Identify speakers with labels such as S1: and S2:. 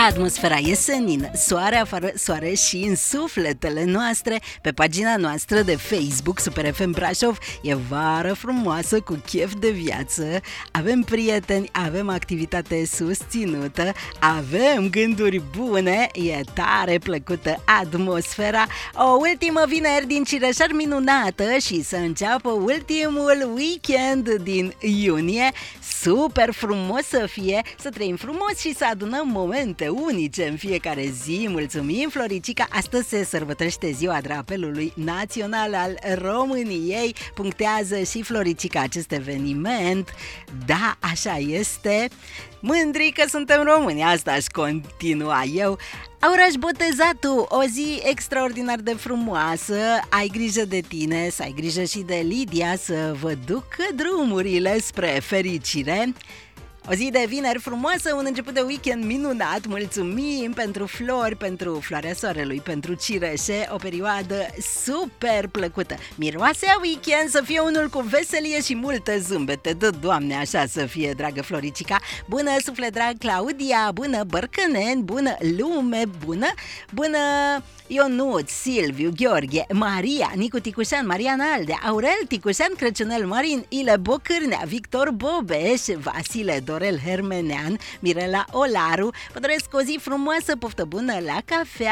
S1: Atmosfera e senină, soare afară, soare și în sufletele noastre. Pe pagina noastră de Facebook Super FM Brașov e vară frumoasă cu chef de viață. Avem prieteni, avem activitate susținută, avem gânduri bune, e tare plăcută atmosfera. O ultimă vineri din Cireșar minunată și să înceapă ultimul weekend din iunie. Super frumos să fie, să trăim frumos și să adunăm momente unice în fiecare zi. Mulțumim, Floricica! Astăzi se sărbătorește ziua drapelului național al României. Punctează și Floricica acest eveniment. Da, așa este. Mândri că suntem români, asta aș continua eu. Auraș Botezatu, o zi extraordinar de frumoasă. Ai grijă de tine, să ai grijă și de Lidia, să vă ducă drumurile spre fericire. O zi de vineri frumoasă, un început de weekend minunat. Mulțumim pentru flori, pentru floarea soarelui, pentru cireșe. O perioadă super plăcută. Miroase a weekend, să fie unul cu veselie și multe zâmbete. Dă, Doamne, așa să fie, dragă Floricica. Bună, suflet drag, Claudia. Bună, Bărcănen. Bună, lume. Bună, Ionut, Silviu, Gheorghe, Maria, Nicu Ticușan, Mariana Aldea, Aurel Ticușan, Crăciunel Marin, Ile Bocârnea, Victor Bobeș, Vasile Dorel Hermenean, Mirela Olaru. Vă doresc o zi frumoasă, poftă bună la cafea.